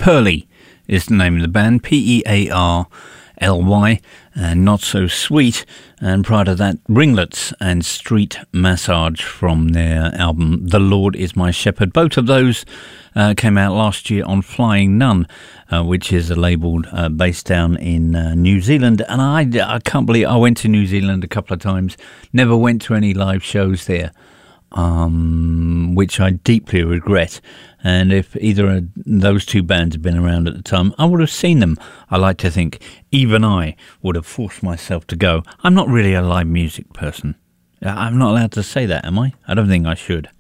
Pearly is the name of the band, Pearly, and Not So Sweet, and prior to that, Ringlets and Street Massage from their album The Lord Is My Shepherd. Both of those came out last year on Flying Nun, which is a label based down in New Zealand, and I can't believe I went to New Zealand a couple of times, never went to any live shows there, which I deeply regret. And if either of those two bands had been around at the time, I would have seen them. I like to think even I would have forced myself to go. I'm not really a live music person. I'm not allowed to say that, am I? I don't think I should.